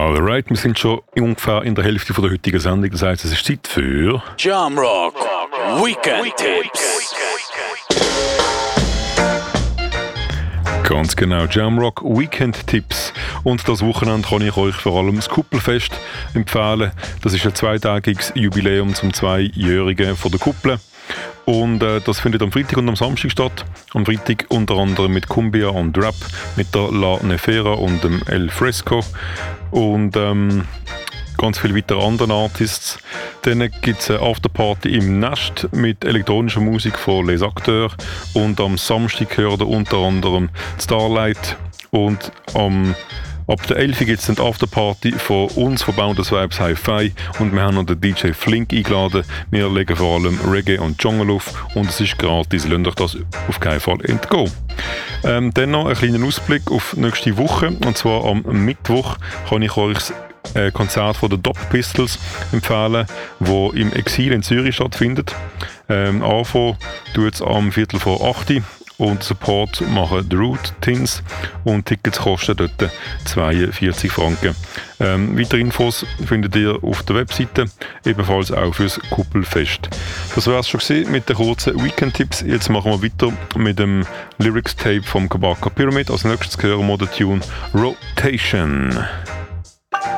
Alright, wir sind schon ungefähr in der Hälfte von der heutigen Sendung. Das heisst, es ist Zeit für Jamrock Weekend Tipps. Ganz genau, Jamrock Weekend Tipps. Und das Wochenende kann ich euch vor allem das Kuppelfest empfehlen. Das ist ein zweitägiges Jubiläum zum 2-Jährigen von der Kuppel. Und das findet am Freitag und am Samstag statt. Am Freitag unter anderem mit Cumbia und Rap, mit der La Nefera und dem El Fresco und ganz viele weitere andere Artists. Dann gibt es eine Afterparty im Nest mit elektronischer Musik von Les Acteurs und am Samstag hören unter anderem Starlight und ab der 11 gibt es eine Afterparty von uns, von Boundless Vibes Hi-Fi, und wir haben noch den DJ Flink eingeladen. Wir legen vor allem Reggae und Jungle auf und es ist gratis, lasst euch das auf keinen Fall entgehen. Dann noch einen kleinen Ausblick auf nächste Woche, und zwar am Mittwoch kann ich euch das Konzert von den Dop Pistols empfehlen, wo im Exil in Zürich stattfindet. Anfangen tut es am 7:45 und Support machen The Root Tins und Tickets kosten dort 42 Franken. Weitere Infos findet ihr auf der Webseite, ebenfalls auch fürs Kuppelfest. Das war es schon gewesen mit den kurzen Weekend-Tipps. Jetzt machen wir weiter mit dem Lyrics-Tape vom Kabaka Pyramid. Als nächstes hören wir den Tune Rotation.